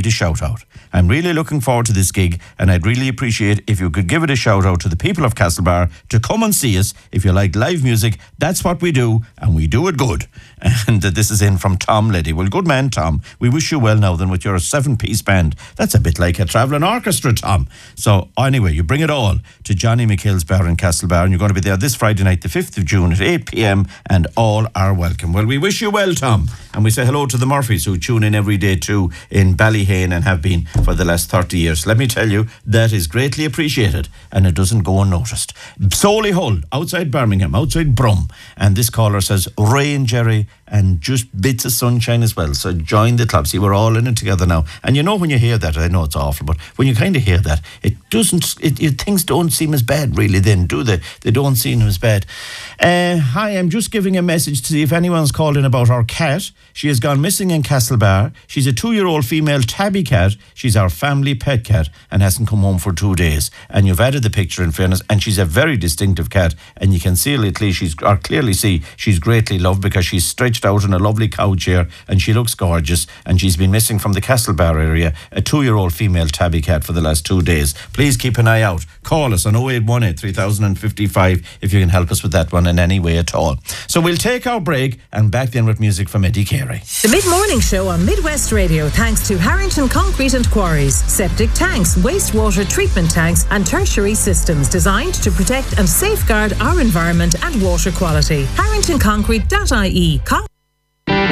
need a shout out. I'm really looking forward to this gig, and I'd really appreciate if you could give it a shout out to the people of Castlebar to come and see us. If you like live music, that's what we do, and we do it good. And this is in from Tom Leddy. Well, good man, Tom. We wish you well now then with your 7-piece band. That's a bit like a travelling orchestra, Tom. So anyway, you bring it all to Johnny McHill's Bar in Castlebar, and you're going to be there this Friday night, the 5th of June at 8 p.m, and all are welcome. Well, we wish you well, Tom. And we say hello to the Murphys, who tune in every day too in Ballyhane and have been for the last 30 years. Let me tell you, that is greatly appreciated, and it doesn't go unnoticed. Solihull, outside Birmingham, outside Brum. And this caller says, rain, Jerry, and just bits of sunshine as well. So join the club. See, we're all in it together now. And you know, when you hear that, I know it's awful, but when you kind of hear that, things don't seem as bad really then, do they? They don't seem as bad. Hi, I'm just giving a message to see if anyone's called in about our cat. She has gone missing in Castlebar. She's a 2-year-old female tabby cat. She's our family pet cat and hasn't come home for 2 days. And you've added the picture in fairness, and she's a very distinctive cat, and you can see clearly see she's greatly loved because she's stretched out in a lovely couch here and she looks gorgeous, and she's been missing from the Castlebar area, a 2-year-old female tabby cat for the last 2 days. Please keep an eye out. Call us on 0818 3055 if you can help us with that one in any way at all. So we'll take our break and back then with music from Eddie Carey. The Mid-Morning Show on Midwest Radio, thanks to Harrington Concrete and Quarries. Septic tanks, wastewater treatment tanks and tertiary systems designed to protect and safeguard our environment and water quality. HarringtonConcrete.ie.